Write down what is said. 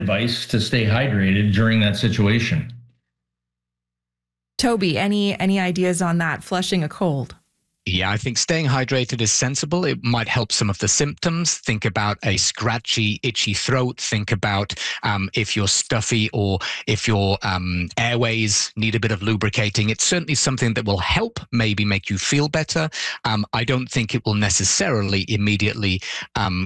advice to stay hydrated during that situation. Toby, any ideas on that? Flushing a cold. Yeah, I think staying hydrated is sensible. It might help some of the symptoms. Think about a scratchy, itchy throat. Think about if you're stuffy or if your airways need a bit of lubricating. It's certainly something that will help maybe make you feel better. I don't think it will necessarily immediately